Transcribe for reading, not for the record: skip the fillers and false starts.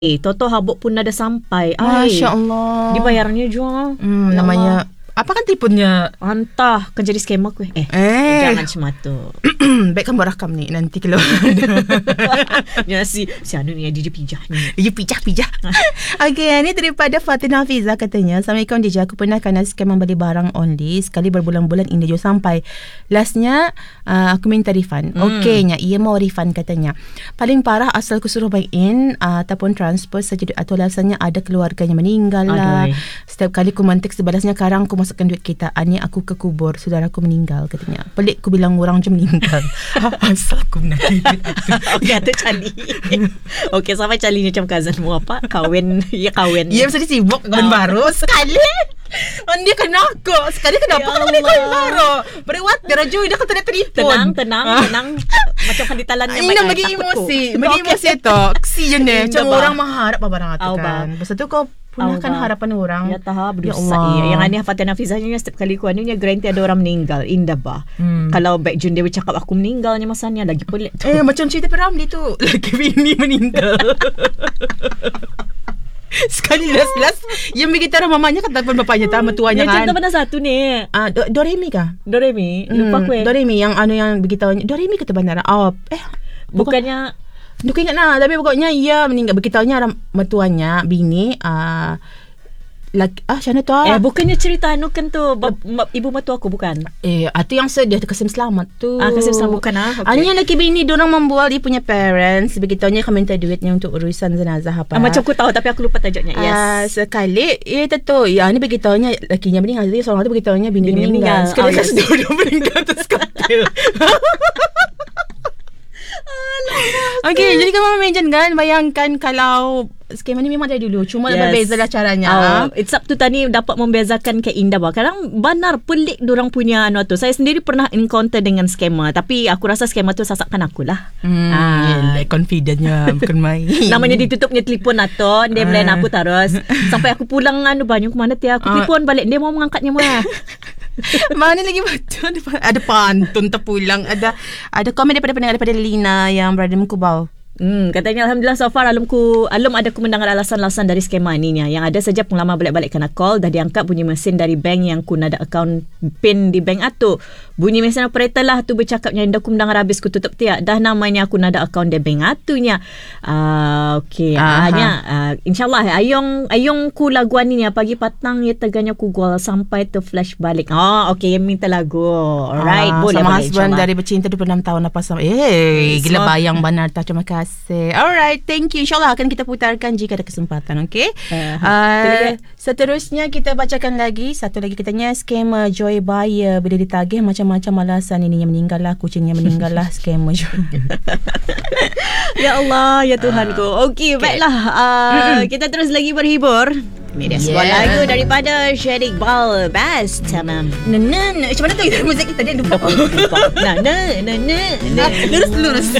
Toto habuk pun dah sampai. Masya Allah. Dibayarnya juga. Namanya apa kan tipunya? Entah, kan jadi scammer aku. Jangan semata. Baik kamu rakam ni nanti kalau ya si anu ni dia pijah ni. Dia pijah. Okey, ni daripada Fatina Fiza katanya, Assalamualaikum DJ, aku pernah kena scam membeli barang only sekali berbulan-bulan ini juga sampai. Lastnya aku minta refund. Okeynya ia mau refund katanya. Paling parah asal aku suruh buy in ataupun transfer saja atau alasannya ada keluarganya meninggal lah. Setiap kali aku mentik sebalasnya karang aku masukkan duit kita. Ni aku ke kubur saudara aku meninggal katanya. Pelik aku bilang orang je meninggal. Asal aku nak duit aku. Okey, tu Cali. Okey, sampai Cali ni macam cousinmu apa? Kawin. Ya, mesti sibuk kawin baru sekali. Dia kena aku. Sekali kenapa kena kawin baru? Berewat deraju dia kata dia telefon. Tenang. Macam haditalannya ini bagi emosi tu. Kesian dia. Macam orang mengharap barang tu kan. Pasal tu kau punahkan harapan orang. Ya tahap berdosa. Yang ani Fatina Fizahnya setiap kali ku anunya guarantee ada orang meninggal. Indah bah. Kalau back Jun dia bercakap aku meninggalnya masanya lagi pelik tu. Macam cerita Peramli tu. Lagi bini meninggal. Sekali last yang begitu orang mamanya kata pun bapaknya sama tuanya kan. Yang cerita mana satu ni? Doremi kah? Doremi. Lupa aku. Doremi yang yang begitu. Doremi kata bandara. Bukannya Duka ingat lah. Tapi pokoknya ia meninggal. Beritahunya mertuanya bini macam mana tu bukannya cerita anu kan tu ibu mertua aku bukan? Itu yang sedih Kasim Selamat tu. Kasim Selamat bukan okay. Yang laki bini diorang membual dia punya parents. Begitunya kami minta duitnya untuk urusan jenazah apa. Macam aku tahu tapi aku lupa tajuknya. Yes. Sekali tentu ni begitunya lakinya meninggal. Jadi seorang tu begitunya bini meninggal. Sekali dia meninggal terus katil. Okay, jadi kamu imagine kan, bayangkan kalau skema ni memang dari dulu, cuma berbeza lah caranya. It's up to Tani dapat membezakan ke Indah bah. Kadang benar pelik dorang punya anu tu. Saya sendiri pernah encounter dengan skema, tapi aku rasa skema tu sasakkan aku lah. Confidentnya bukan main. Namanya ditutupnya telefon atau dia melayan aku terus. Sampai aku pulang banyak ke mana aku telefon balik dia mau mengangkatnya mah. Mana lagi betul ada pantun terpulang, ada komen daripada Lina yang berada di Mukubau. Katanya alhamdulillah so far alum ada aku mendengar alasan-alasan dari skema ni yang ada saja pengalaman balik-balik kena call dah diangkat bunyi mesin dari bank yang ku ada account pin di bank atu. Bunyi mesin operator lah tu bercakapnya dah aku mendengar habis ku tutup tiak dah namanya aku ada account di bank atunya. Okey insyaallah ayong ku laguan ni pagi patang ya teganya ku gol sampai tu flash balik. Okey minta lagu. Alright boleh sama husband dari bercinta 26 tahun apa sama. Gila bayang benar tak, terima kasih. Alright, thank you. InsyaAllah akan kita putarkan jika ada kesempatan. Okay. Seterusnya kita bacakan lagi. Satu lagi katanya skema Joy Buyer bila ditagih macam-macam alasan ininya meninggal lah, kucingnya meninggal lah, skema Joy. Ya Allah, ya Tuhanku. Okey, baiklah. Kita terus lagi berhibur. Ini dia sebuah lagu daripada Syed Iqbal, Best. Macam mana tu muzik kita dia lupa. Lurus.